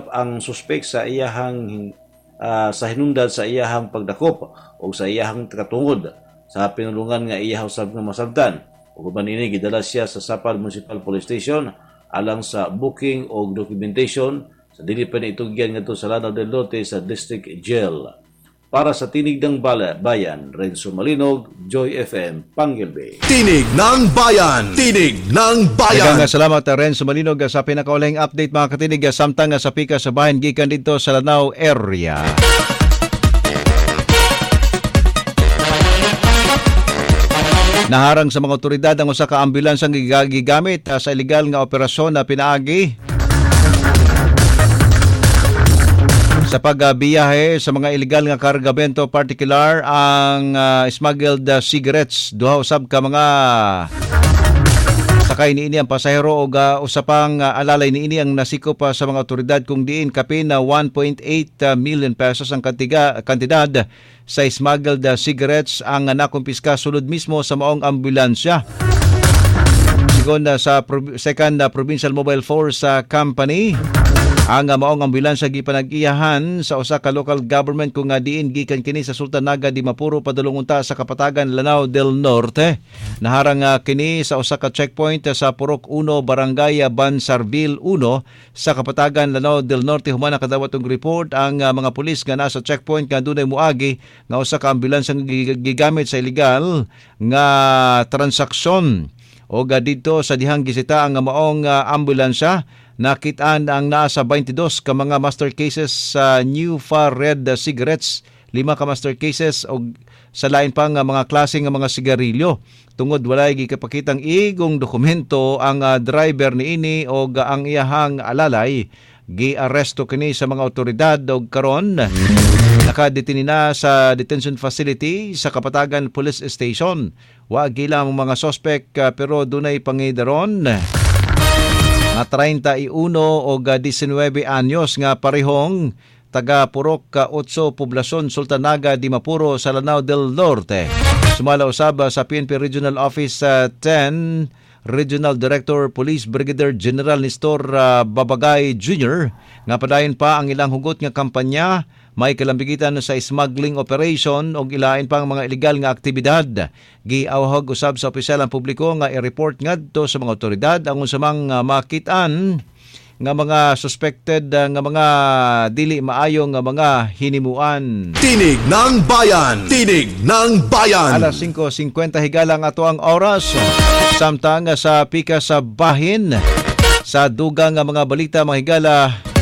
usab ang suspek sa iyahang sa hinungdan sa iyahang pagdakop o sa iyahang katungod sa pinulungan nga iya usab nga masabtan. Ug uban ini gidala siya sa Sapal Municipal Police Station alang sa booking o documentation sa dili pa itugyan ngadto sa Lanao del Norte sa District Jail. Para sa Tinig ng Bayan, Renzo Malinog, Joy FM, Pangelbe. Tinig ng Bayan! Tinig ng Bayan! Daghang salamat Renzo Malinog sa pinakaulahing update mga katinig samtang sa pika sa bahin gikan dito sa Lanao area. Naharang sa mga otoridad ang usa ka ambulans ang gigamit sa illegal nga operasyon na pinaagi sa pagbiyahe sa mga illegal nga kargamento, particular ang smuggled cigarettes. Duha usab ka mga sakay niini ang pasahero o usapang alalay niini ang nasikop sa mga otoridad kung diin kapin na 1.8 million pesos ang kantidad sa smuggled cigarettes ang nakumpiska sulod mismo sa maong ambulansya. Sigon sa Second Provincial Mobile Force Company, ang maong ambulansya gipanag-iyahan sa usa ka local government kung diin gikan kini sa Sultan Naga di Mapuro padulong unta sa Kapatagan Lanao del Norte. Naharang kini sa usa ka checkpoint sa Purok 1 Barangay Bansarville 1 sa Kapatagan Lanao del Norte. Human nakadawat og report ang mga pulis nga nasa checkpoint nga dunay muagi nga usa ka ambulansya gigamit sa illegal nga transaksyon. O dito sa dihang gisita ang maong ambulansya, nakitaan ang nasa 22 ka mga master cases sa New Far Red cigarettes, 5 ka master cases o sa lain pang mga klase ng mga sigarilyo. Tungod walay gikapakitang igong dokumento ang driver niini o ang iyahang alalay, giaresto kini sa mga otoridad og karon nakadetini na sa detention facility sa Kapatagan Police Station. Wa gila ang mga suspect pero dunay pangidaron nga 31 o 19 anyos nga parehong taga Purok 8 Poblasyon Sultan Naga di Mapuro sa Lanao del Norte. Sumala usab sa PNP Regional Office 10 Regional Director Police Brigadier General Nestor Babagay Jr. nga padayon pa ang ilang hugot nga kampanya may kalambigitan sa smuggling operation o ilain pang mga illegal nga aktibidad. Giawhag usab sa opisyal ang publiko nga i-report ngadto sa mga otoridad ang unsamang makitaan nga mga suspected nga mga dili maayo nga mga hinimuan. Tinig ng Bayan! Tinig ng Bayan! Alas 5:50 higala ang ato ang oras. Samtang sa pika sa bahin sa dugang nga mga balita mga higala